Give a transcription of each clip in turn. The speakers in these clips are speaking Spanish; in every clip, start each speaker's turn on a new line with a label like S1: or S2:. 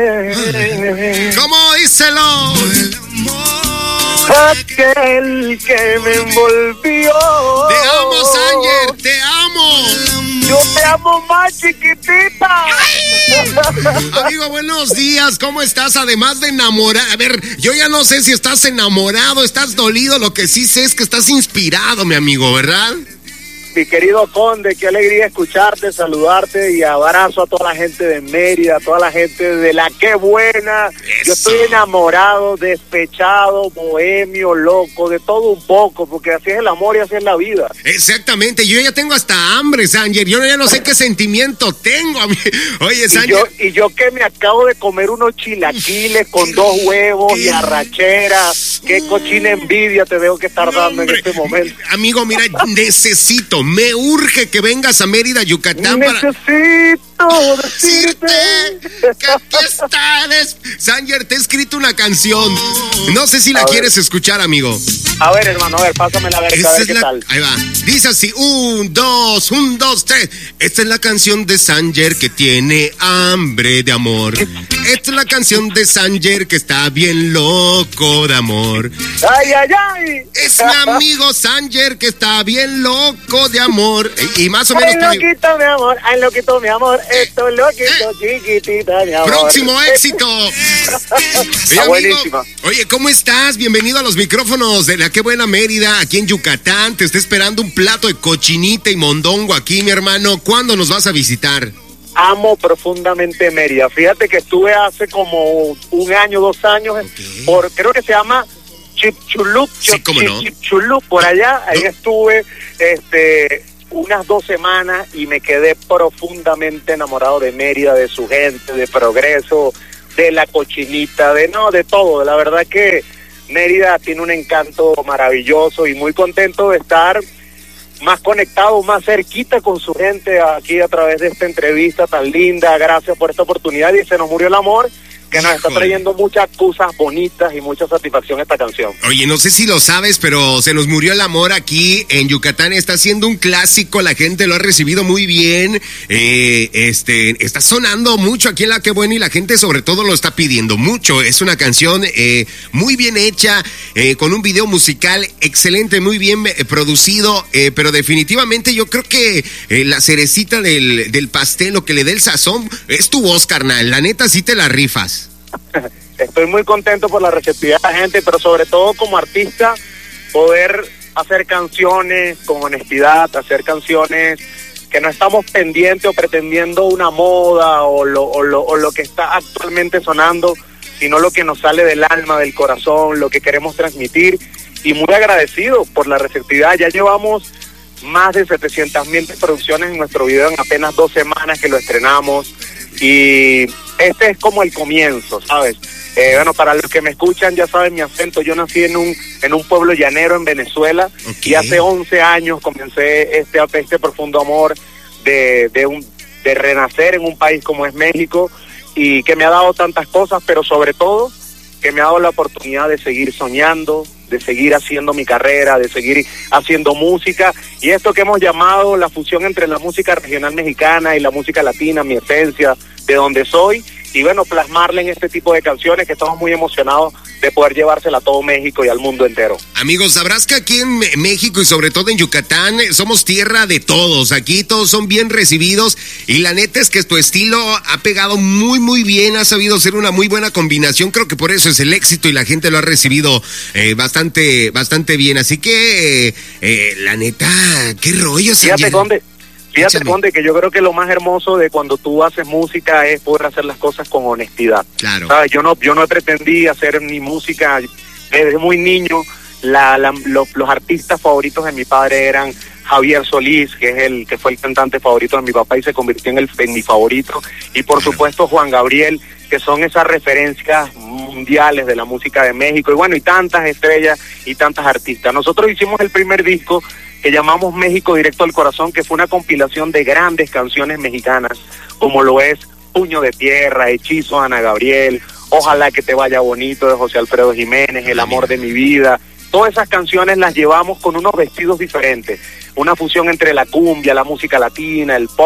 S1: ¿Cómo díselo?
S2: Aquel que me envolvió.
S1: Te amo, Sanger, te amo.
S2: Yo te amo más, chiquitita.
S1: Amigo, buenos días, ¿cómo estás? Además de enamorar, a ver, yo ya no sé si estás enamorado, estás dolido, lo que sí sé es que estás inspirado, mi amigo, ¿verdad?
S2: Mi querido Conde, qué alegría escucharte, saludarte y abrazo a toda la gente de Mérida, a toda la gente de la Qué Buena.
S1: Eso.
S2: Yo estoy enamorado, despechado, bohemio, loco, de todo un poco, porque así es el amor y así es la vida.
S1: Exactamente, yo ya tengo hasta hambre, Sanger, yo ya no sé qué sentimiento tengo. Oye, Sanger.
S2: Y yo que me acabo de comer unos chilaquiles con 2 huevos y arrachera, qué cochina envidia te debo que estar dando en este momento.
S1: Amigo, mira, me urge que vengas a Mérida, Yucatán.
S2: Necesito decirte
S1: que aquí estás. Sanger, te he escrito una canción. No sé si la quieres escuchar, amigo.
S2: A ver, hermano, a ver, pásamela a ver, qué tal.
S1: Ahí va. Dice así, 1, 2, 1, 2, 3. Esta es la canción de Sanger que tiene hambre de amor. Esta es la canción de Sanger que está bien loco de amor.
S2: ¡Ay, ay, ay!
S1: Es mi amigo Sanger que está bien loco de amor. Y más o menos...
S2: ¡Ay, loquito, mi amor! ¡Ay, loquito, mi amor! ¡Esto es loquito, chiquitita, mi amor!
S1: ¡Próximo éxito!
S2: Está buenísima.
S1: Oye, ¿cómo estás? Bienvenido a los micrófonos de la Qué Buena Mérida, aquí en Yucatán. Te está esperando un plato de cochinita y mondongo aquí, mi hermano. ¿Cuándo nos vas a visitar?
S2: Amo profundamente Mérida. Fíjate que estuve hace como 1 año, 2 años, creo que se llama Chipchulup,
S1: sí, ¿cómo no?
S2: Chipchulup, por allá. Ahí estuve unas 2 semanas y me quedé profundamente enamorado de Mérida, de su gente, de Progreso, de la cochinita, de todo. La verdad que Mérida tiene un encanto maravilloso y muy contento de estar más conectado, más cerquita con su gente aquí a través de esta entrevista tan linda. Gracias por esta oportunidad y se nos murió el amor, que nos está trayendo muchas cosas bonitas y mucha satisfacción esta canción.
S1: Oye, no sé si lo sabes, pero se nos murió el amor aquí en Yucatán. Está siendo un clásico, la gente lo ha recibido muy bien. Está sonando mucho aquí en La Qué Buena y la gente sobre todo lo está pidiendo mucho. Es una canción muy bien hecha, con un video musical excelente, muy bien producido, pero definitivamente yo creo que la cerecita del pastel, lo que le dé el sazón, es tu voz, carnal. La neta, sí te la rifas.
S2: Estoy muy contento por la receptividad de la gente, pero sobre todo como artista, poder hacer canciones con honestidad, hacer canciones que no estamos pendientes o pretendiendo una moda o lo que está actualmente sonando, sino lo que nos sale del alma, del corazón, lo que queremos transmitir. Y muy agradecido por la receptividad. Ya llevamos más de 700,000 reproducciones en nuestro video en apenas 2 semanas que lo estrenamos. Y este es como el comienzo, ¿sabes? Bueno, para los que me escuchan ya saben mi acento. Yo nací en un pueblo llanero en Venezuela, y hace 11 años comencé este profundo amor de renacer en un país como es México, y que me ha dado tantas cosas, pero sobre todo que me ha dado la oportunidad de seguir soñando, de seguir haciendo mi carrera, de seguir haciendo música, y esto que hemos llamado la fusión entre la música regional mexicana y la música latina, mi esencia, de donde soy, y bueno, plasmarla en este tipo de canciones que estamos muy emocionados de poder llevársela a todo México y al mundo entero. Amigos, sabrás que aquí en México y sobre todo en Yucatán somos tierra de todos. Aquí todos son bien recibidos y la neta es que tu estilo ha pegado muy muy bien, ha sabido ser una muy buena combinación. Creo que por eso es el éxito y la gente lo ha recibido bastante bien. Así que la neta, qué rollo. Fíjate, Conde, que yo creo que lo más hermoso de cuando tú haces música es poder hacer las cosas con honestidad. Claro. ¿Sabes? Yo no pretendí hacer ni música desde muy niño. Los artistas favoritos de mi padre eran Javier Solís, que fue el cantante favorito de mi papá y se convirtió en mi favorito, y por supuesto Juan Gabriel, que son esas referencias mundiales de la música de México, y bueno, y tantas estrellas y tantas artistas. Nosotros hicimos el primer disco que llamamos México Directo al Corazón, que fue una compilación de grandes canciones mexicanas, como lo es Puño de Tierra, Hechizo, Ana Gabriel, Ojalá que te vaya bonito, de José Alfredo Jiménez, El amor de mi vida. Todas esas canciones las llevamos con unos vestidos diferentes, una fusión entre la cumbia, la música latina, el pop,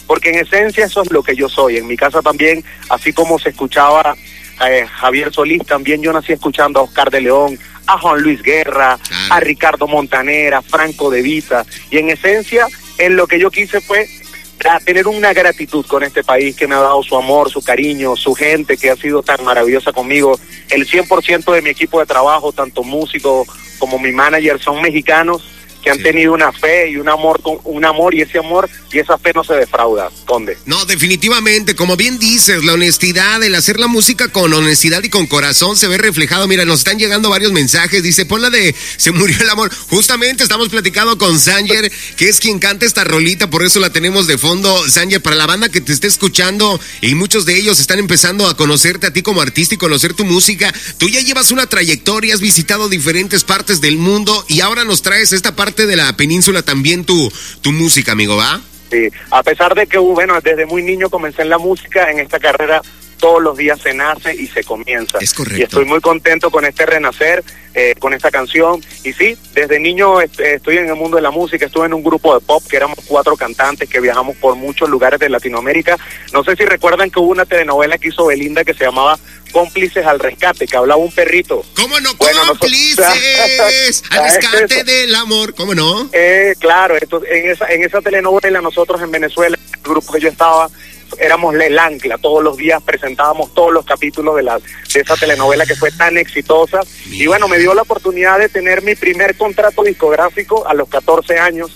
S2: porque en esencia eso es lo que yo soy. En mi casa también, así como se escuchaba Javier Solís, también yo nací escuchando a Oscar de León, a Juan Luis Guerra, a Ricardo Montaner, a Franco De Vita, y en esencia, en lo que yo quise fue tener una gratitud con este país que me ha dado su amor, su cariño, su gente que ha sido tan maravillosa conmigo. El 100% de mi equipo de trabajo, tanto músicos como mi manager, son mexicanos que han tenido una fe y un amor, y ese amor y esa fe no se defrauda, Conde.
S1: No, definitivamente, como bien dices, la honestidad, el hacer la música con honestidad y con corazón se ve reflejado. Mira, nos están llegando varios mensajes, dice, pon la de Se murió el amor. Justamente estamos platicando con Sanger, que es quien canta esta rolita, por eso la tenemos de fondo. Sanger, para la banda que te esté escuchando, y muchos de ellos están empezando a conocerte a ti como artista y conocer tu música, tú ya llevas una trayectoria, has visitado diferentes partes del mundo y ahora nos traes esta parte de la península también tu música, amigo, ¿va?
S2: Sí, a pesar de que, bueno, desde muy niño comencé en la música, en esta carrera todos los días se nace y se comienza.
S1: Es correcto.
S2: Y estoy muy contento con este renacer, con esta canción. Y sí, desde niño estoy en el mundo de la música, estuve en un grupo de pop que éramos 4 cantantes que viajamos por muchos lugares de Latinoamérica. No sé si recuerdan que hubo una telenovela que hizo Belinda que se llamaba Cómplices al Rescate, que hablaba un perrito.
S1: ¿Cómo no? Bueno, cómplices al rescate del amor, ¿cómo no?
S2: Claro, en esa telenovela nosotros en Venezuela, el grupo que yo estaba, éramos el ancla, todos los días presentábamos todos los capítulos de esa telenovela que fue tan exitosa. Bien. Y bueno, me dio la oportunidad de tener mi primer contrato discográfico a los 14 años,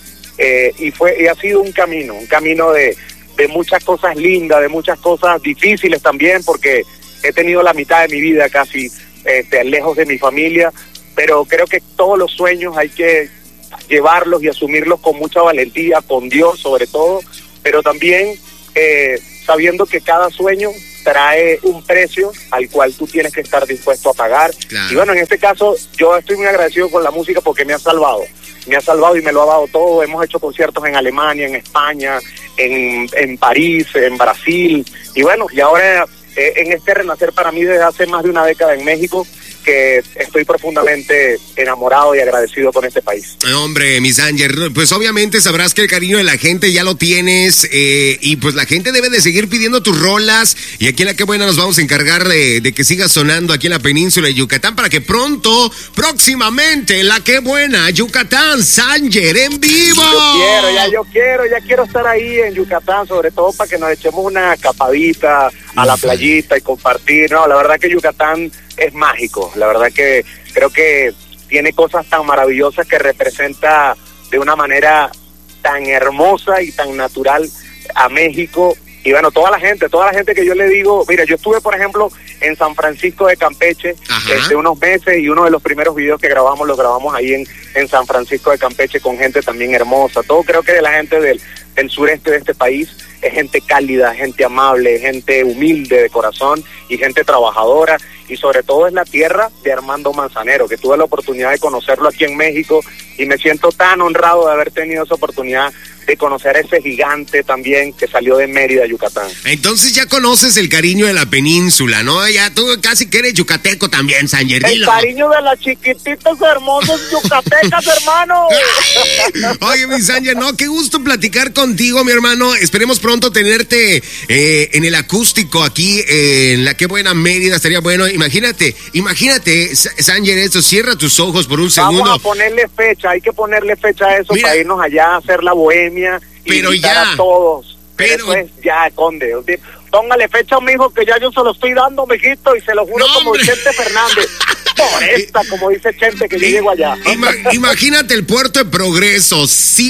S2: y ha sido un camino de muchas cosas lindas, de muchas cosas difíciles también, porque he tenido la mitad de mi vida casi lejos de mi familia, pero creo que todos los sueños hay que llevarlos y asumirlos con mucha valentía, con Dios sobre todo, pero también sabiendo que cada sueño trae un precio al cual tú tienes que estar dispuesto a pagar. Claro. Y bueno, en este caso yo estoy muy agradecido con la música porque me ha salvado y me lo ha dado todo. Hemos hecho conciertos en Alemania, en España, en París, en Brasil, y bueno, y ahora en este renacer para mí desde hace más de una década en México, que estoy profundamente enamorado y agradecido con este país.
S1: Hombre, mi Sanger, pues obviamente sabrás que el cariño de la gente ya lo tienes, y pues la gente debe de seguir pidiendo tus rolas, y aquí en La Qué Buena nos vamos a encargar de que siga sonando aquí en la península de Yucatán para que próximamente La Qué Buena, Yucatán, Sanger en vivo.
S2: Ya quiero estar ahí en Yucatán, sobre todo para que nos echemos una escapadita a la playita y compartir. No, la verdad que Yucatán es mágico, la verdad que creo que tiene cosas tan maravillosas que representa de una manera tan hermosa y tan natural a México. Y bueno, toda la gente que yo le digo, mira, yo estuve por ejemplo en San Francisco de Campeche unos meses, y uno de los primeros videos que grabamos lo grabamos ahí en San Francisco de Campeche con gente también hermosa. Todo creo que de la gente del sureste de este país es gente cálida, gente amable, gente humilde de corazón y gente trabajadora, y sobre todo es la tierra de Armando Manzanero, que tuve la oportunidad de conocerlo aquí en México y me siento tan honrado de haber tenido esa oportunidad de conocer a ese gigante también que salió de Mérida, Yucatán.
S1: Entonces ya conoces el cariño de la península, ¿no? Ya tú casi que eres yucateco también, Sanger.
S2: El cariño de las chiquititas hermosas yucatecas, hermano.
S1: Oye, mi Sanger, no, qué gusto platicar contigo, mi hermano. Esperemos pronto tenerte en el acústico aquí en La Qué Buena Mérida, estaría bueno. Imagínate, Sanger, esto, cierra tus ojos por un segundo.
S2: Vamos a ponerle fecha, hay que ponerle fecha a eso. Mira, para irnos allá a hacer la bohemia y invitar a todos. Pero eso es ya, Conde. Póngale fecha, mijo, que ya yo se lo estoy dando, mijito, y se lo juro, no, como Vicente Fernández. Por esta, como dice Chente, que yo llego allá.
S1: Imagínate el Puerto de Progreso,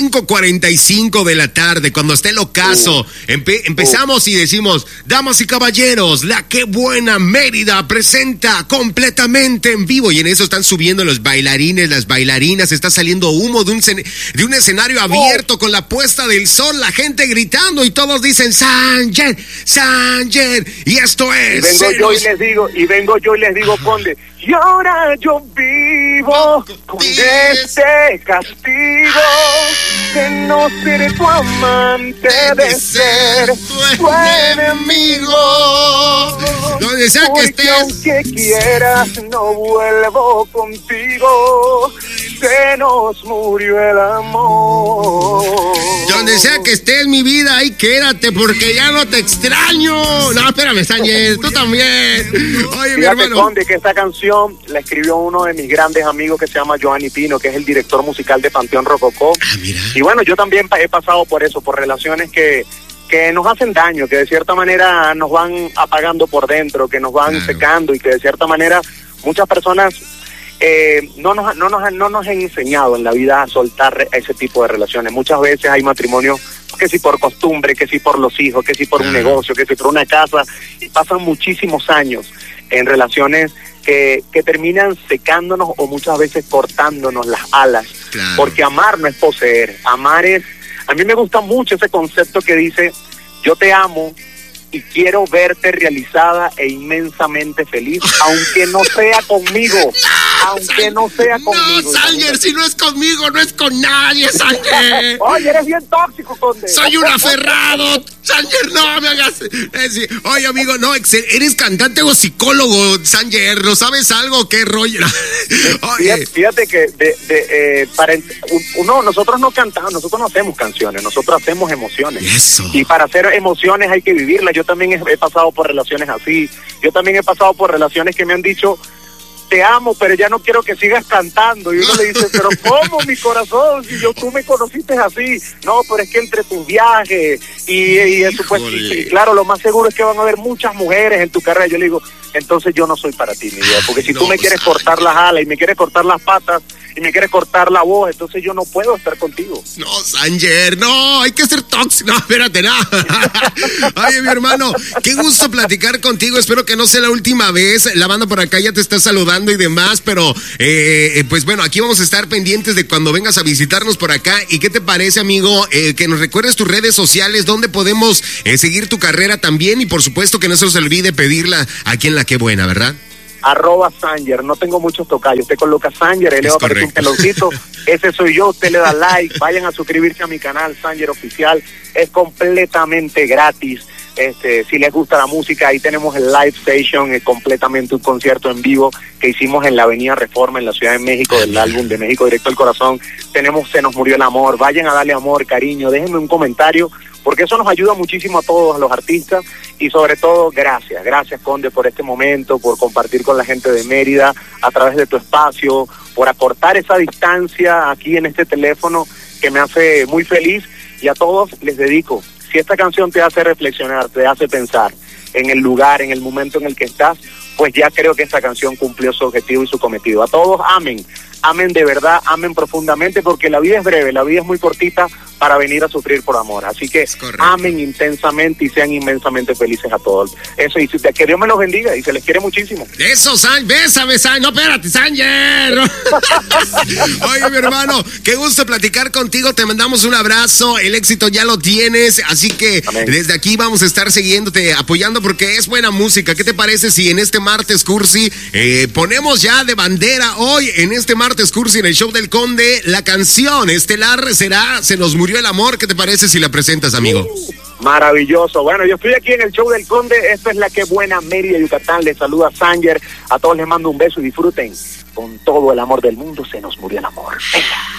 S1: 5:45 de la tarde, cuando esté el ocaso. Empezamos y decimos, damas y caballeros, La Qué Buena Mérida presenta completamente en vivo. Y en eso están subiendo los bailarines, las bailarinas, está saliendo humo de un escenario abierto con la puesta del sol, la gente gritando y todos dicen, Sanger, Sanger, y esto es...
S2: Y vengo yo y les digo, Conde, y ahora yo vivo con este castigo de no ser tu amante, de ser tu enemigo.
S1: Donde sea que estés,
S2: aunque quieras, no vuelvo contigo. se nos murió el amor.
S1: Donde sea que estés, mi vida, ahí quédate, porque ya no te extraño. No, espérame, Sanger, tú también. Oye, mi hermano.
S2: Conde, que esta canción la escribió uno de mis grandes amigos que se llama Giovanni Pino, que es el director musical de Panteón Rococó.
S1: Ah, mira.
S2: Y bueno, yo también he pasado por eso, por relaciones que nos hacen daño, que de cierta manera nos van apagando por dentro, que nos van secando, y que de cierta manera muchas personas no nos han enseñado en la vida a soltar ese tipo de relaciones. Muchas veces hay matrimonios que si por costumbre, que si por los hijos, que si por un negocio, que si por una casa, y pasan muchísimos años en relaciones que terminan secándonos o muchas veces cortándonos las alas.
S1: Claro.
S2: Porque amar no es poseer, amar es... A mí me gusta mucho ese concepto que dice, yo te amo y quiero verte realizada e inmensamente feliz, aunque no sea conmigo. Aunque no sea conmigo.
S1: No, Sanger, si no es conmigo, no es con nadie, Sanger.
S2: Oye, eres bien tóxico, Conde.
S1: Soy un aferrado. Sanger, no me hagas decir. Oye, amigo, no, eres cantante o psicólogo, Sanger. ¿No sabes algo? ¿Qué rollo?
S2: Oye. Fíjate que nosotros no cantamos, nosotros no hacemos canciones, nosotros hacemos emociones.
S1: Eso.
S2: Y para hacer emociones hay que vivirlas. Yo también he pasado por relaciones así. Yo también he pasado por relaciones que me han dicho, te amo, pero ya no quiero que sigas cantando. Y uno le dice, pero ¿cómo, mi corazón? Si tú me conociste así. No, pero es que entre tus viajes y eso, pues, y claro, lo más seguro es que van a haber muchas mujeres en tu carrera. Yo le digo, entonces yo no soy para ti, mi vida, porque si tú me quieres cortar las alas y me quieres cortar las patas y me quieres cortar la voz, entonces yo no puedo estar contigo.
S1: No, Sanger, no, hay que ser tóxico. No, espérate, no. Oye, mi hermano, qué gusto platicar contigo. Espero que no sea la última vez. La banda por acá ya te está saludando y demás, pero pues bueno, aquí vamos a estar pendientes de cuando vengas a visitarnos por acá. ¿Y qué te parece, amigo? Que nos recuerdes tus redes sociales, donde podemos seguir tu carrera también, y por supuesto que no se nos olvide pedirla aquí en La Qué Buena, ¿verdad?
S2: @Sanger, no tengo muchos tocayos, usted coloca Sanger, él le va a aparecer un peloncito, ese soy yo, usted le da like, vayan a suscribirse a mi canal Sanger Oficial, es completamente gratis. Si les gusta la música, ahí tenemos el live station, completamente un concierto en vivo que hicimos en la Avenida Reforma en la Ciudad de México, del álbum de México Directo al Corazón. Tenemos Se Nos Murió el Amor, vayan a darle amor, cariño, déjenme un comentario, porque eso nos ayuda muchísimo a todos, a los artistas, y sobre todo, gracias, Conde, por este momento, por compartir con la gente de Mérida a través de tu espacio, por acortar esa distancia aquí en este teléfono que me hace muy feliz, y a todos les dedico. Si esta canción te hace reflexionar, te hace pensar en el lugar, en el momento en el que estás, pues ya creo que esta canción cumplió su objetivo y su cometido. A todos, amen de verdad, amen profundamente, porque la vida es breve, la vida es muy cortita para venir a sufrir por amor. Así que amen intensamente y sean inmensamente felices a todos. Eso, y que Dios me los bendiga y se les quiere muchísimo.
S1: Eso, bésame, no, espérate, Sanger. Oye, mi hermano, qué gusto platicar contigo, te mandamos un abrazo, el éxito ya lo tienes, así que desde aquí vamos a estar siguiéndote, apoyando, porque es buena música. ¿Qué te parece si en este martes Cursi ponemos ya de bandera hoy, en este martes Cursi, en el show del Conde, la canción estelar será Se Nos Murió el Amor? ¿Qué te parece si la presentas, amigo?
S2: Maravilloso. Bueno, yo estoy aquí en el show del Conde. Esto es La Qué Buena, Mérida, Yucatán. Les saluda Sanger. A todos les mando un beso y disfruten. Con todo el amor del mundo, Se Nos Murió el Amor. Venga.